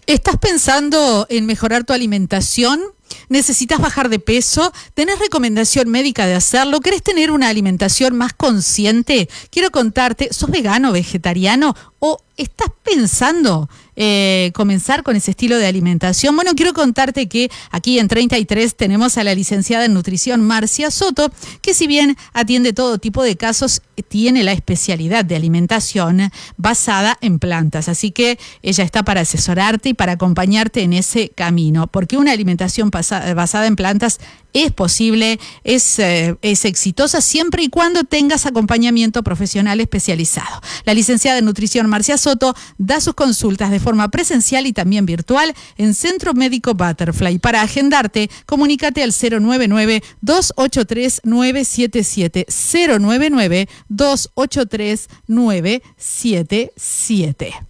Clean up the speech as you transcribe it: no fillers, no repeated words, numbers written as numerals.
¿Estás pensando en mejorar tu alimentación? ¿Necesitas bajar de peso? ¿Tenés recomendación médica de hacerlo? ¿Querés tener una alimentación más consciente? Quiero contarte, ¿sos vegano, vegetariano o estás pensando comenzar con ese estilo de alimentación? Bueno, quiero contarte que aquí en 33 tenemos a la licenciada en nutrición Marcia Soto, que si bien atiende todo tipo de casos, tiene la especialidad de alimentación basada en plantas. Así que ella está para asesorarte y para acompañarte en ese camino, porque una alimentación basada en plantas es posible, es exitosa siempre y cuando tengas acompañamiento profesional especializado. La licenciada en nutrición Marcia Soto da sus consultas de forma presencial y también virtual en Centro Médico Butterfly. Para agendarte, comunícate al 099-283-977, 099-283-977.